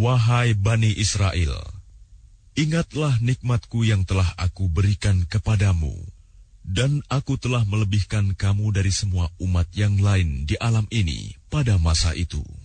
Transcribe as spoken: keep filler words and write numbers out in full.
Wahai Bani Israel, ingatlah nikmatku yang telah aku berikan kepadamu, dan aku telah melebihkan kamu dari semua umat yang lain di alam ini pada masa itu.